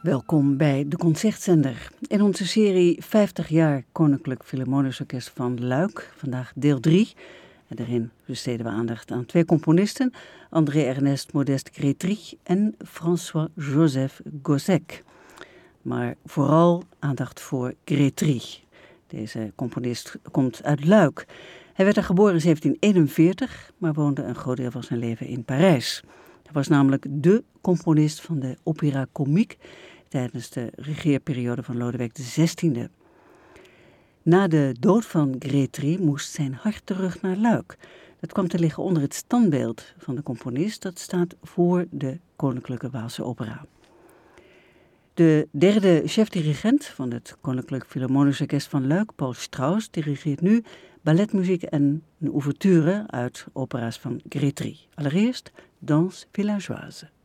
Welkom bij de Concertzender. In onze serie 50 jaar Koninklijk Philharmonisch Orkest van Luik, vandaag deel 3. En daarin besteden we aandacht aan 2 componisten, André-Ernest Modeste Grétry en François-Joseph Gossec. Maar vooral aandacht voor Grétry. Deze componist komt uit Luik. Hij werd daar geboren in 1741, maar woonde een groot deel van zijn leven in Parijs. Hij was namelijk dé componist van de opéra comique tijdens de regeerperiode van Lodewijk XVI. Na de dood van Grétry moest zijn hart terug naar Luik. Dat kwam te liggen onder het standbeeld van de componist. Dat staat voor de Koninklijke Waalse Opera. De derde chef-dirigent van het Koninklijk Philharmonisch Orkest van Luik, Paul Strauss, dirigeert nu balletmuziek en een ouverture uit opera's van Grétry. Allereerst Danse Villageoise.